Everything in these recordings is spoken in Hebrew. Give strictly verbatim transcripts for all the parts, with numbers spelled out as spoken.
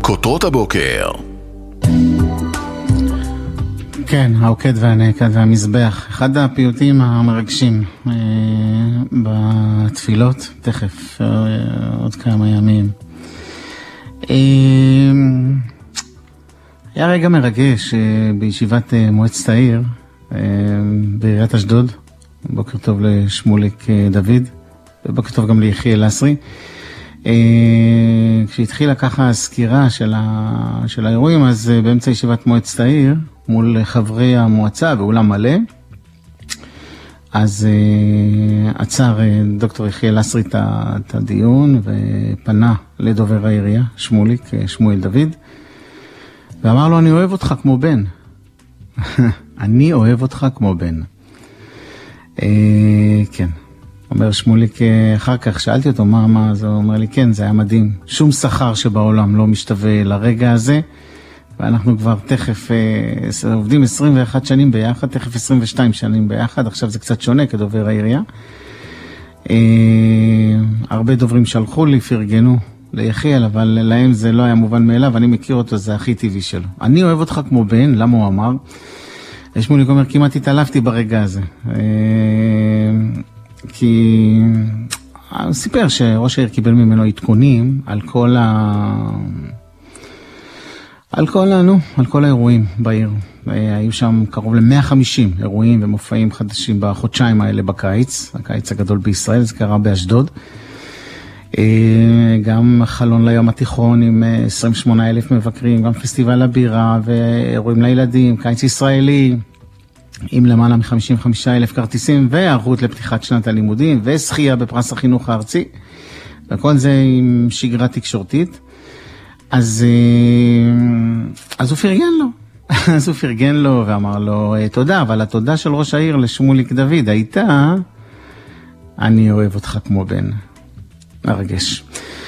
כותרות הבוקר. כן, העוקד והנעקד והמזבח, אחד הפיוטים המרגשים אה, בתפילות, תכף, אה, עוד כמה ימים. אה, היה רגע מרגש אה, בישיבת אה, מועצת העיר אה, בעיריית אשדוד. בוקר טוב לשמוליק אה, דוד, ובוקר טוב גם ליחיאל לסרי. Uh, כשהתחילה ככה הסקירה של, ה... של האירועים, אז uh, באמצע ישיבת מועצת העיר, מול חברי המועצה באולם מלא, אז uh, עצר uh, דוקטור יחיאל לסרי את הדיון, ופנה לדובר העירייה, שמוליק, uh, שמואל דוד, ואמר לו, אני אוהב אותך כמו בן. אני אוהב אותך כמו בן. Uh, כן. אומר שמוליק אחר כך, שאלתי אותו מה, מה, אז הוא אומר לי, כן, זה היה מדהים. שום שכר שבעולם לא משתווה לרגע הזה, ואנחנו כבר תכף אה, עובדים עשרים ואחת שנים ביחד, תכף עשרים ושתיים שנים ביחד, עכשיו זה קצת שונה כדובר העירייה. אה, הרבה דוברים שלחו לי, פרגנו ליחיאל, אבל להם זה לא היה מובן מאליו, אני מכיר אותו, זה הכי טבעי שלו. אני אוהב אותך כמו בן, למה הוא אמר? שמוליק אומר, כמעט התעלפתי ברגע הזה. אה, כי הוא סיפר שראש העיר קיבל ממנו עדכונים על כל ה... על כל ה... נו, על כל האירועים בעיר. היו שם קרוב ל-מאה וחמישים אירועים ומופעים חדשים בחודשיים האלה בקיץ, הקיץ הגדול בישראל, זה קרה באשדוד. גם חלון לים התיכון עם עשרים ושמונה אלף מבקרים, גם פסטיבל הבירה ואירועים לילדים, קיץ ישראלי. עם למעלה מ-חמישים וחמישה אלף כרטיסים, והערכות לפתיחת שנת הלימודים, וזכייה בפרס החינוך הארצי, וכל זה עם שגרה תקשורתית. אז, אז הוא פרגן לו, אז הוא פרגן לו ואמר לו, תודה, אבל התודה של ראש העיר לשמוליק דוד הייתה, אני אוהב אותך כמו בן. מרגש.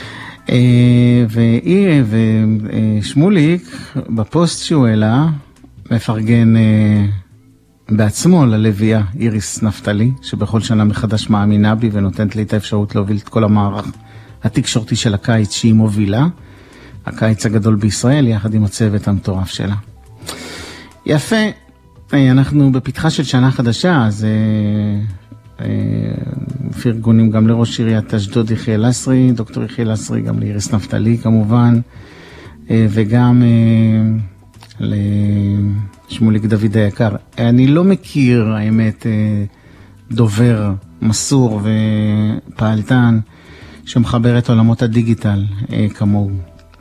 ושמוליק, בפוסט שהוא העלה, מפרגן בעצמו ללוויה איריס נפתלי, שבכל שנה מחדש מאמינה בי ונותנת לי את האפשרות להוביל את כל המערך התקשורתי של הקיץ שהיא מובילה, הקיץ הגדול בישראל, יחד עם הצוות המטורף שלה. יפה, אנחנו בפתחה של שנה חדשה, אז אה, אה, פרגונים גם לראש עיריית אשדוד יחיאל לסרי, דוקטור יחיאל לסרי, גם לאיריס נפתלי כמובן, אה, וגם אה, ל... שמוליק דוד היקר. אני לא מכיר, האמת, דובר מסור ופעלתן שמחבר את עולמות הדיגיטל כמוהו.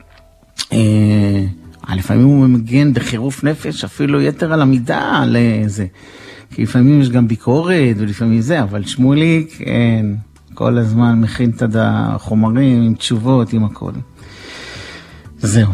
לפעמים הוא מגן בחירוף נפש, אפילו יתר על המידה לזה. כי לפעמים יש גם ביקורת ולפעמים זה, אבל שמוליק, אין, כל הזמן מכין את החומרים עם תשובות, עם הכל. זהו.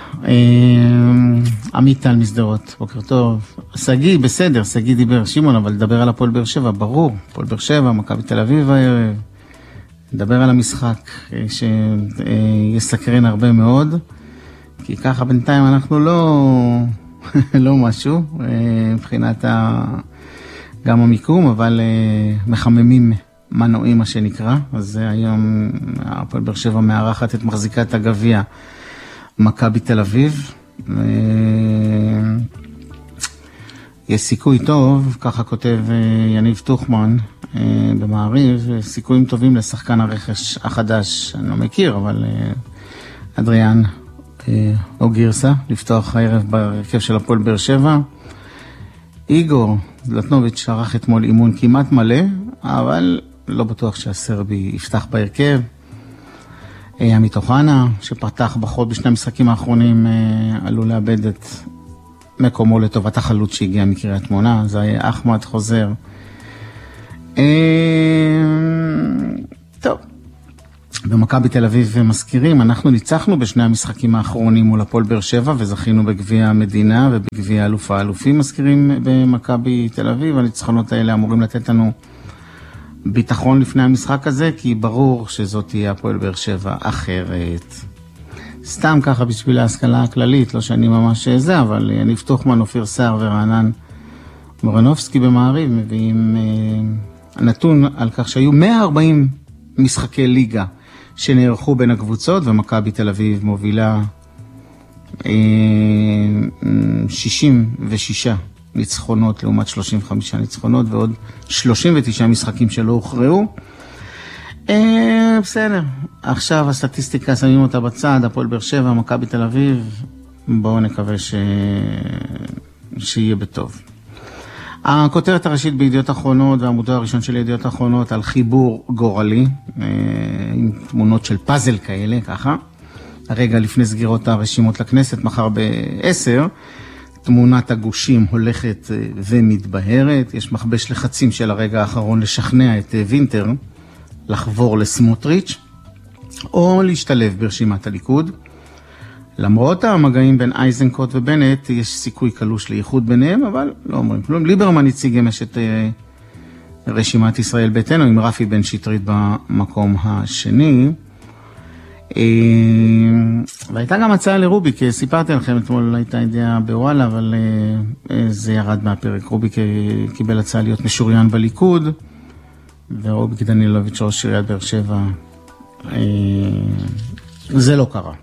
עמית טל מסדרות, בוקר טוב. סגי, בסדר, סגי דיבר, שמעון, אבל לדבר על הפועל באר שבע, ברור. הפועל באר שבע, מכבי תל אביב הערב. לדבר על המשחק שיסקרן הרבה מאוד, כי ככה בינתיים אנחנו לא, לא משהו, מבחינת ה... גם המיקום, אבל מחממים מנועים מה שנקרא. אז היום הפועל באר שבע מארחת את מחזיקת הגביע, מכבי תל אביב. יש סיכוי טוב, ככה כותב יניב תוכמן במעריב, סיכויים טובים לשחקן הרכש החדש, אני לא מכיר, אבל אדריאן או גירסה, לפתוח הערב בהרכב של הפועל באר שבע. איגור זלטנוביץ' ערך אתמול אימון כמעט מלא, אבל לא בטוח שהסרבי יפתח בהרכב. עמית אוחנה, שפתח בחוד בשני המשחקים האחרונים, עלול לאבד את מקומו לטובת החלוץ שהגיע מקריית שמונה, זה היה אחמד חוזר. טוב, במכבי תל אביב מזכירים, אנחנו ניצחנו בשני המשחקים האחרונים מול הפועל באר שבע, וזכינו בגביע המדינה ובגביע אלוף האלופים, מזכירים במכבי תל אביב. הניצחונות האלה אמורים לתת לנו ביטחון לפני המשחק הזה, כי ברור שזאת תהיה הפועל באר שבע אחרת. סתם ככה בשביל ההשכלה הכללית, לא שאני ממש זה, אבל יניב תוכמן, אופיר סער ורענן מורנובסקי במעריב מביאים אה, נתון על כך שהיו מאה וארבעים משחקי ליגה שנערכו בין הקבוצות, ומכבי תל אביב מובילה שישים ושש ניצחונות לעומת שלושים וחמש ניצחונות, ועוד שלושים ותשעה משחקים שלא הוכרעו. בסדר, עכשיו הסטטיסטיקה שמים אותה בצד, הפועל באר שבע, מכבי תל אביב, בואו נקווה ש... שיהיה בטוב. הכותרת הראשית בידיעות אחרונות והעמודו הראשון של ידיעות אחרונות על חיבור גורלי, עם תמונות של פאזל כאלה, ככה. הרגע לפני סגירות הרשימות לכנסת, מחר ב-עשר, תמונת הגושים הולכת ומתבהרת, יש מכבש לחצים של הרגע האחרון לשכנע את וינטר, לחבור לסמוטריץ' או להשתלב ברשימת הליכוד. למרות המגעים בין אייזנקוט ובנט, יש סיכוי קלוש לייחוד ביניהם, אבל לא אומרים כלום. ליברמן הציג אמש את רשימת ישראל ביתנו עם רפי בן שטרית במקום השני. והייתה גם הצעה לרוביק, סיפרתי לכם אתמול, הייתה ידיעה בוואלה, אבל זה ירד מהפרק. רוביק קיבל הצעה להיות משוריין בליכוד, ורוביק דנילוביץ' ראש עיריית באר שבע, זה לא קרה.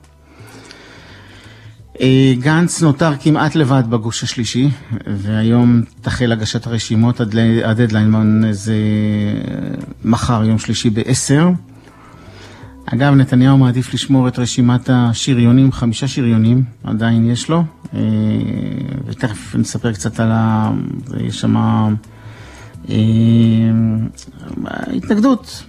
גנץ נותר כמעט לבד בגוש השלישי, והיום תחל הגשת הרשימות, הדדליין זה מחר יום שלישי בעשר. אגב, נתניהו מעדיף לשמור את רשימת השריונים, חמישה שריונים, עדיין יש לו, ותכף נספר קצת על ה... יש שם התנגדות.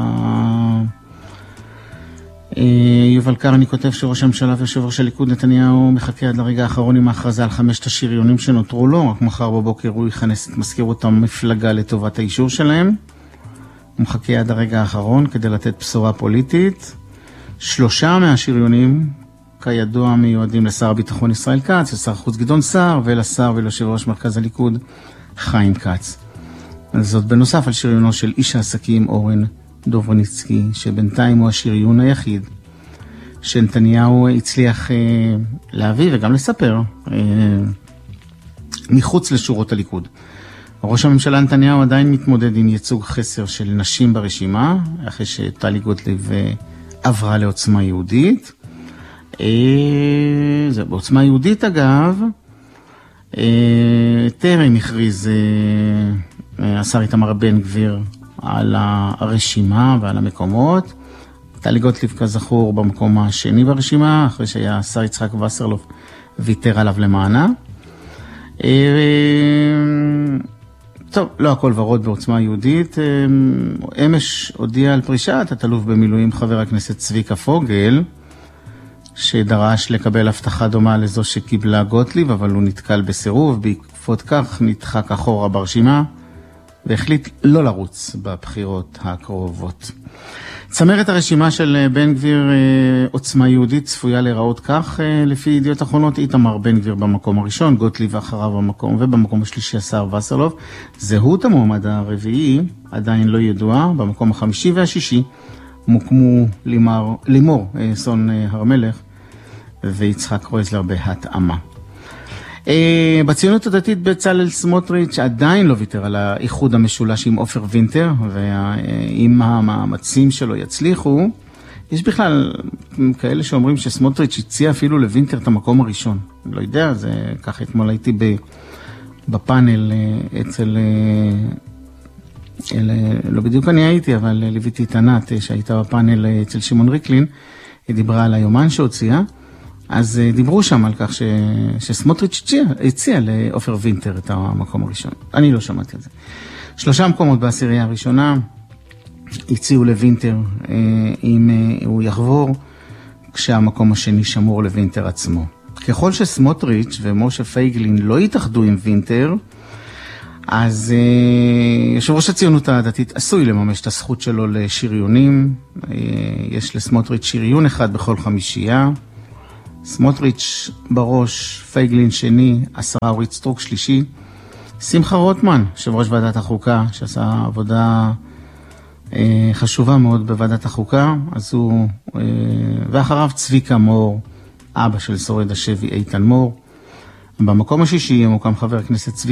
יובל קרני כותב שראש הממשלה ויושב ראש הליכוד נתניהו מחכה עד לרגע האחרון עם ההכרזה על חמשת השריונים שנותרו לו, רק מחר בבוקר הוא יכנס את מזכירות המפלגה לטובת האישור שלהם. הוא מחכה עד הרגע האחרון כדי לתת בשורה פוליטית. שלושה מהשריונים, כידוע, מיועדים לשר הביטחון ישראל כץ, לשר החוץ גדעון סער, ולשר וליושב ראש מרכז הליכוד חיים כץ. זאת בנוסף על שריונו של איש העסקים אורן דוברוניצקי, שבינתיים הוא השריון היחיד שנתניהו הצליח אה, להביא וגם לספר אה, מחוץ לשורות הליכוד. ראש הממשלה נתניהו עדיין מתמודד עם ייצוג חסר של נשים ברשימה, אחרי שטלי גוטליב עברה לעוצמה יהודית. זה בעוצמה יהודית אגב, טרם הכריז השר איתמר בן גביר על הרשימה ועל המקומות. טלי גוטליב כזכור במקום השני ברשימה, אחרי שהיה השר יצחק וסרלוף ויתר עליו למענה. טוב, לא הכל ורוד בעוצמה יהודית. אמש הודיע על פרישת התלוף במילואים חבר הכנסת צביקה פוגל, שדרש לקבל הבטחה דומה לזו שקיבלה גוטליב, אבל הוא נתקל בסירוב, בעקבות כך נדחק אחורה ברשימה, והחליט לא לרוץ בבחירות הקרובות. צמרת הרשימה של בן גביר עוצמה יהודית צפויה להיראות כך, לפי ידיעות אחרונות, איתמר בן גביר במקום הראשון, גוטליב אחריו במקום, ובמקום השלישי השר וסרלוף. זהות המועמד הרביעי עדיין לא ידועה. במקום החמישי והשישי מוקמו לימור, לימור סון הר מלך ויצחק קרויזלר בהתאמה. בציונות הדתית בצלאל סמוטריץ' עדיין לא ויתר על האיחוד המשולש עם עופר וינטר, ואם המאמצים שלו יצליחו, יש בכלל כאלה שאומרים שסמוטריץ' הציע אפילו לוינטר את המקום הראשון. לא יודע, זה ככה אתמול הייתי בפאנל אצל, אל, לא בדיוק אני הייתי, אבל ליוויתי את ענת שהייתה בפאנל אצל שמעון ריקלין, היא דיברה על היומן שהוציאה, אז דיברו שם על כך ש... שסמוטריץ' הציע, הציע לעופר וינטר את המקום הראשון. אני לא שמעתי על זה. שלושה מקומות בעשירייה הראשונה הציעו לוינטר אם הוא יחבור, כשהמקום השני שמור לוינטר עצמו. ככל שסמוטריץ' ומשה פייגלין לא יתאחדו עם וינטר, אז יושב ראש הציונות הדתית עשוי לממש את הזכות שלו לשריונים. יש לסמוטריץ' שריון אחד בכל חמישייה. סמוטריץ' בראש, פייגלין שני, השרה אורית סטרוק שלישי, שמחה רוטמן, יושב ראש ועדת החוקה, שעשה עבודה אה, חשובה מאוד בוועדת החוקה, אז הוא, אה, ואחריו צביקה מור, אבא של שורד השבי איתן מור. במקום השישי מוקם חבר הכנסת צביקה,